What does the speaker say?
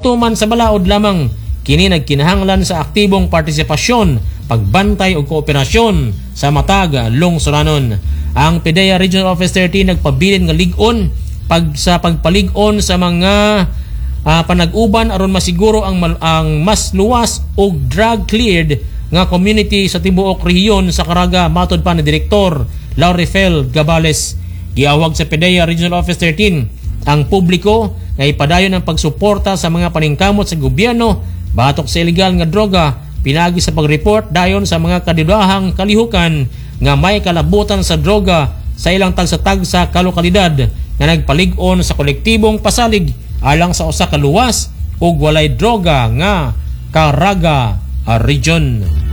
Human sa balaod lamang kini nagkinahanglan sa aktibong partisipasyon, pagbantay o kooperasyon sa matag lungsuranon. Ang PDEA Regional Office 13 nagpabilin nga lig-on sa pagpalig-on sa mga panag-uban aron masiguro ang mas luwas o drug cleared nga community sa tibuok rehiyon sa Caraga, matod pa ni Direktor Laurifel Gabales. Giawag sa PDEA Regional Office 13 ang publiko nga ipadayon ang pagsuporta sa mga paningkamot sa gobyerno batok sa illegal nga droga, pinagi sa pag-report dayon sa mga kadudahang kalihukan nga may kalabutan sa droga sa ilang tagsa-tag sa kalokalidad nga nagpalig-on sa kolektibong pasalig alang sa usa ka luwas ug walay droga nga Caraga Region.